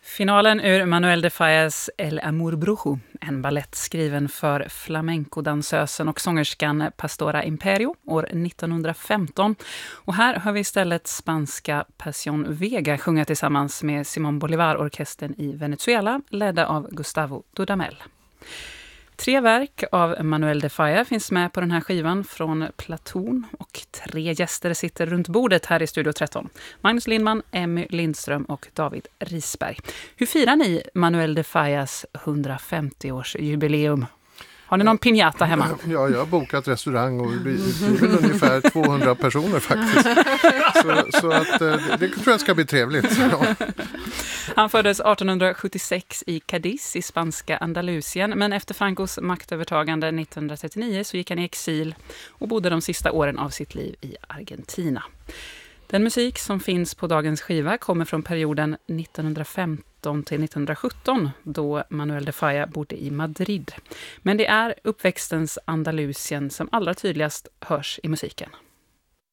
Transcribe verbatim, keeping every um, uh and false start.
Finalen ur Manuel de Fallas El Amor Brujo, en ballett skriven för flamencodansösen och sångerskan Pastora Imperio år nittonhundrafemton. Och här har vi istället spanska Pasión Vega sjunga tillsammans med Simón Bolívar-orkestern i Venezuela, ledda av Gustavo Dudamel. Tre verk av Manuel de Falla finns med på den här skivan från Platon och tre gäster sitter runt bordet här i Studio tretton. Magnus Lindman, Emmy Lindström och David Risberg. Hur firar ni Manuel de Fallas hundrafemtio-årsjubileum? Har ni någon piñata hemma? Ja, jag har bokat restaurang och det blir väl ungefär tvåhundra personer faktiskt. Så, så att det, det tror jag ska bli trevligt. Ja. Han föddes artonhundrasjuttiosex i Cadiz i spanska Andalusien, men efter Francos maktövertagande nittonhundratrettionio så gick han i exil och bodde de sista åren av sitt liv i Argentina. Den musik som finns på dagens skiva kommer från perioden nittonhundrafemton till nittonhundrasjutton då Manuel de Falla bodde i Madrid. Men det är uppväxtens Andalusien som allra tydligast hörs i musiken.